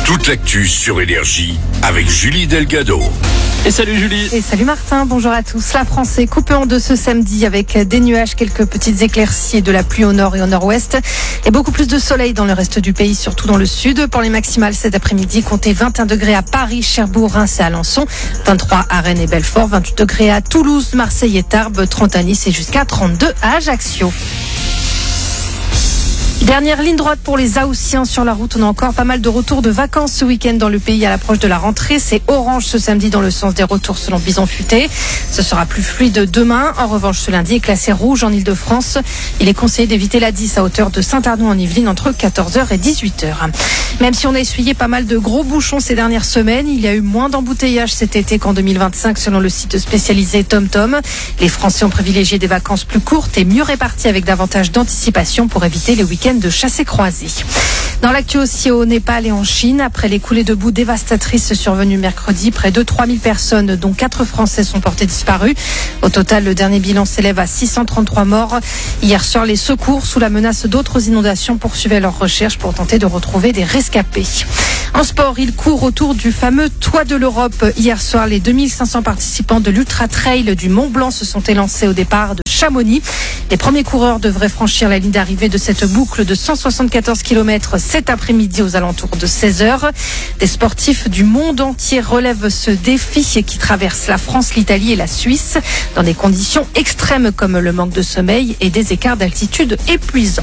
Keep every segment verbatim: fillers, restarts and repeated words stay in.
Toute l'actu sur Énergie avec Julie Delgado. Et salut Julie. Et salut Martin, bonjour à tous. La France est coupée en deux ce samedi avec des nuages, quelques petites éclaircies et de la pluie au nord et au nord-ouest. Et beaucoup plus de soleil dans le reste du pays, surtout dans le sud. Pour les maximales cet après-midi, comptez vingt et un degrés à Paris, Cherbourg, Reims et Alençon, vingt-trois à Rennes et Belfort, vingt-huit degrés à Toulouse, Marseille et Tarbes, trente à Nice et jusqu'à trente-deux à Ajaccio. Dernière ligne droite pour les Haussiens sur la route. On a encore pas mal de retours de vacances ce week-end dans le pays à l'approche de la rentrée. C'est orange ce samedi dans le sens des retours selon Bison Futé. Ce sera plus fluide demain. En revanche, ce lundi est classé rouge en Ile-de-France. Il est conseillé d'éviter la dix à hauteur de Saint-Arnoux en Yvelines entre quatorze heures et dix-huit heures. Même si on a essuyé pas mal de gros bouchons ces dernières semaines, il y a eu moins d'embouteillages cet été qu'en deux mille vingt-cinq selon le site spécialisé TomTom. Les Français ont privilégié des vacances plus courtes et mieux réparties avec davantage d'anticipation pour éviter les week-ends de chasse et croisée. Dans l'actu aussi au Népal et en Chine, après les coulées de boue dévastatrices survenues mercredi, près de trois mille personnes, dont quatre Français, sont portées disparues. Au total, le dernier bilan s'élève à six cent trente-trois morts. Hier soir, les secours, sous la menace d'autres inondations, poursuivaient leurs recherches pour tenter de retrouver des rescapés. En sport, il court autour du fameux Toit de l'Europe. Hier soir, les deux mille cinq cents participants de l'Ultra Trail du Mont Blanc se sont élancés au départ de Chamonix. Les premiers coureurs devraient franchir la ligne d'arrivée de cette boucle de cent soixante-quatorze kilomètres cet après-midi aux alentours de seize heures. Des sportifs du monde entier relèvent ce défi qui traverse la France, l'Italie et la Suisse dans des conditions extrêmes comme le manque de sommeil et des écarts d'altitude épuisants.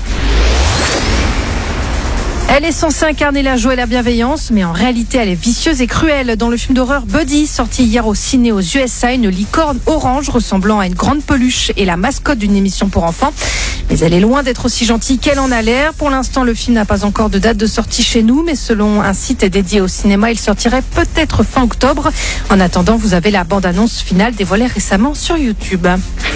Elle est censée incarner la joie et la bienveillance, mais en réalité, elle est vicieuse et cruelle. Dans le film d'horreur Buddy, sorti hier au ciné aux U S A, une licorne orange ressemblant à une grande peluche est la mascotte d'une émission pour enfants. Mais elle est loin d'être aussi gentille qu'elle en a l'air. Pour l'instant, le film n'a pas encore de date de sortie chez nous, mais selon un site dédié au cinéma, il sortirait peut-être fin octobre. En attendant, vous avez la bande-annonce finale dévoilée récemment sur YouTube.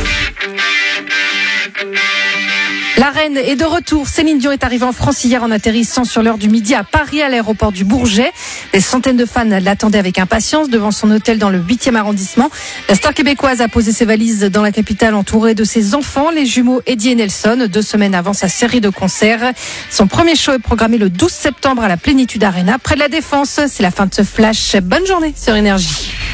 La reine est de retour. Céline Dion est arrivée en France hier en atterrissant sur l'heure du midi à Paris, à l'aéroport du Bourget. Des centaines de fans l'attendaient avec impatience devant son hôtel dans le huitième arrondissement. La star québécoise a posé ses valises dans la capitale entourée de ses enfants, les jumeaux Eddie et Nelson, deux semaines avant sa série de concerts. Son premier show est programmé le douze septembre à la Plénitude Arena, près de la Défense. C'est la fin de ce flash. Bonne journée sur Énergie.